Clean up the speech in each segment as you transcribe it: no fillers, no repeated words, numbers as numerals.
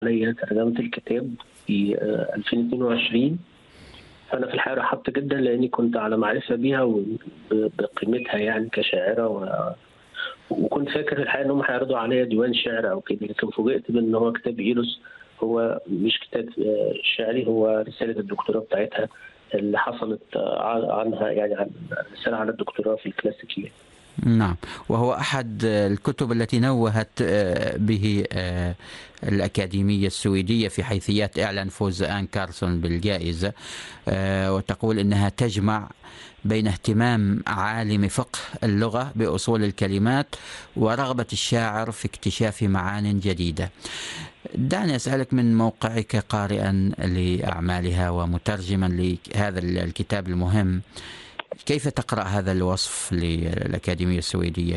عليا ترجمة الكتاب في 2022. فأنا في الحقيقة رحبت جدا لأني كنت على معرفة بيها وبقيمتها يعني كشاعرة وكنت فاكر في الحقيقة إنهم هيعرضوا عليا ديوان شعر أو كده، لكن فوجئت بأن هو كتاب إيروس هو مش كتاب شعري، هو رسالة الدكتوراه بتاعتها اللي حصلت عنها، يعني عن رسالة على الدكتوراه في الكلاسيكيات. نعم، وهو أحد الكتب التي نوهت به الأكاديمية السويدية في حيثيات إعلان فوز آن كارلسون بالجائزة، وتقول إنها تجمع بين اهتمام عالم فقه اللغة بأصول الكلمات ورغبة الشاعر في اكتشاف معان جديدة. دعني أسألك من موقعك قارئا لأعمالها ومترجما لهذا الكتاب المهم، كيف تقرأ هذا الوصف للأكاديمية السويدية،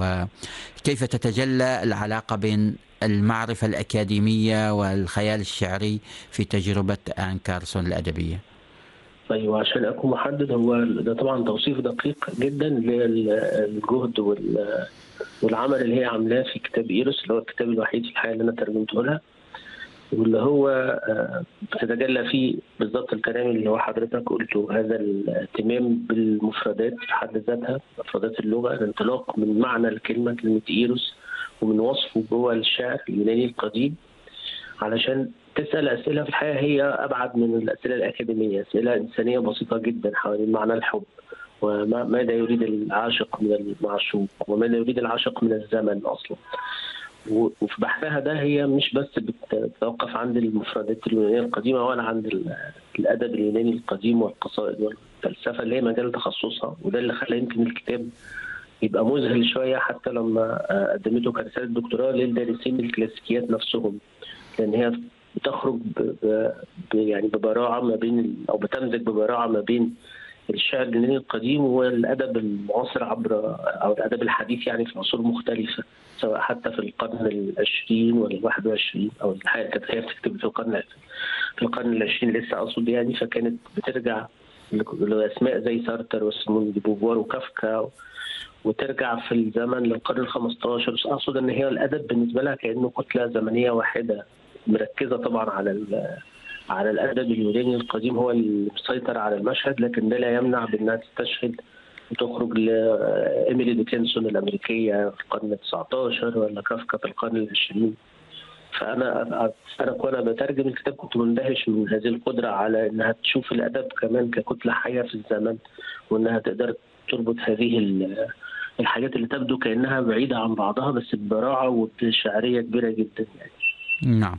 وكيف تتجلى العلاقة بين المعرفة الأكاديمية والخيال الشعري في تجربة آن كارلسون الأدبية؟ أيوة، عشان أكون محدد، هو ده طبعا توصيف دقيق جدا للجهد والعمل اللي هي عاملاه في كتاب إيروس، اللي هو الكتاب الوحيد في الحياة اللي أنا ترجمته لها، واللي هو بتتجلى فيه بالضبط الكلام اللي هو حضرتك قلته، هذا الاهتمام بالمفردات في حد ذاتها، مفردات اللغة، الانطلاق من معنى الكلمة، كلمة إيروس، ومن وصفه جوه الشعر اليوناني القديم، علشان تسأل أسئلة في الحقيقة هي أبعد من الأسئلة الأكاديمية، أسئلة إنسانية بسيطة جدا حوالين معنى الحب، وماذا يريد العاشق من المعشوق، وماذا يريد العاشق من الزمن أصلا. وفي بحثها ده هي مش بس بتتوقف عند المفردات اليونانية القديمة ولا عند الأدب اليوناني القديم والقصائد والفلسفة اللي هي مجال تخصصها، وده اللي خلى يمكن الكتاب يبقى مذهل شوية حتى لما قدمته كرسالة دكتوراه للدارسين الكلاسيكيات نفسهم، لأن هي بتخرج يعني ببراعة ما بين، أو بتمزج ببراعة ما بين الشعر اليوناني القديم والأدب المعاصر أو الأدب الحديث، يعني في عصور مختلفة، سواء حتى في القرن العشرين ولا 21، أو الحقيقة كانت هي بتكتب في القرن العشرين لسه أقصد يعني، فكانت بترجع لأسماء زي سارتر وسيمون دي بوفوار وكافكا، وترجع في الزمن للقرن ال15. أقصد أن هي الأدب بالنسبة لها كأنه كتلة زمنية واحدة، مركزة طبعا على الأدب اليوناني القديم، هو اللي مسيطر على المشهد، لكن ده لا يمنع بأنها تستشهد وتخرج لإيميلي ديكنسون الأمريكية في القرن ال19 ولا كافكا في القرن العشرين. فأنا وأنا بترجم الكتاب كنت مندهش من هذه القدرة على أنها تشوف الأدب كمان ككتلة حية في الزمن، وأنها تقدر تربط هذه الحاجات اللي تبدو كأنها بعيدة عن بعضها بس ببراعة وبشعرية كبيرة جدا يعني. نعم.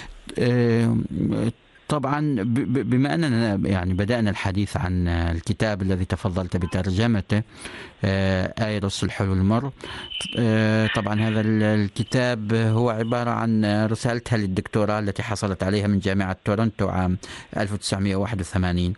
طبعا بما أننا يعني بدأنا الحديث عن الكتاب الذي تفضلت بترجمته، آيروس الحلو المر، طبعا هذا الكتاب هو عبارة عن رسالتها للدكتوراه التي حصلت عليها من جامعة تورنتو عام 1981.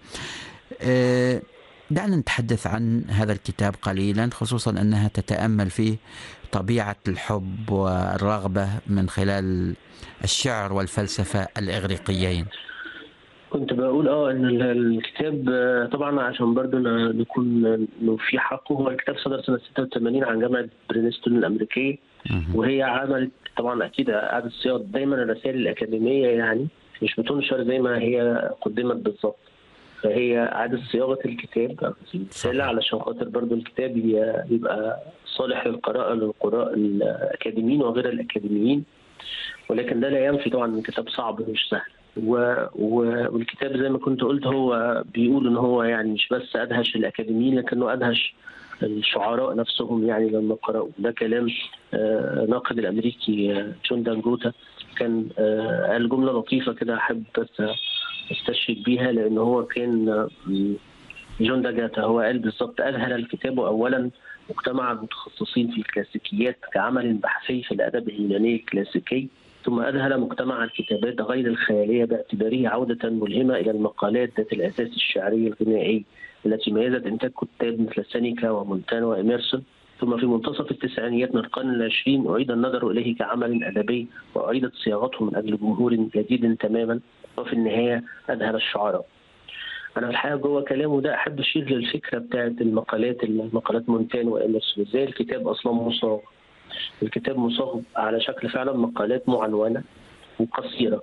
دعنا نتحدث عن هذا الكتاب قليلا، خصوصا أنها تتأمل فيه طبيعة الحب والرغبة من خلال الشعر والفلسفة الإغريقيين. كنت بقول ان الكتاب طبعا عشان برضو نكون انه في حقه، هو الكتاب صدر سنة 86 عن جامعة برينستون الأمريكية، وهي عملت طبعا أكيد إعادة صياغة. دايما الرسائل الأكاديمية يعني مش بتنشر زي ما هي قدمت بالظبط، فهي إعادة صياغة الكتاب رسالة علشان خاطر برضو الكتاب يبقى صالح للقراء الأكاديميين وغير الأكاديميين، ولكن ده لا ينفي طبعا ان الكتاب صعب مش سهل. والكتاب زي ما كنت قلت هو بيقول ان هو يعني مش بس ادهش الاكاديميين، لكنه ادهش الشعراء نفسهم يعني لما قرأوا. ده كلام ناقد الامريكي جون دانجوتا، كان قال جمله لطيفه كده احب بس استشهد بيها، لان هو كان جون دانجوتا هو قال بالضبط: اذهل الكتاب اولا مجتمع المتخصصين في الكلاسيكيات كعمل بحثي في الادب اليوناني الكلاسيكي، ثم أذهل مجتمع الكتابات غير الخيالية باعتباره عودة ملهمة إلى المقالات ذات الأساس الشعري الغنائي التي ميزت إنتاج كتاب مثل سينيكا ومونتانا وإميرسون. ثم في منتصف التسعينيات من القرن العشرين أعيد النظر إليه كعمل أدبي، وأعيدت صياغته من أجل جمهور جديد تماما، وفي النهاية أذهل الشعراء. أنا في الحقيقة جوه كلامه ده أحب أشير للفكرة بتاعت المقالات مونتانا وإميرسون، إزاي الكتاب أصلا مصاغ. الكتاب مصاغ على شكل فعلا مقالات معنونة، وقصيرة.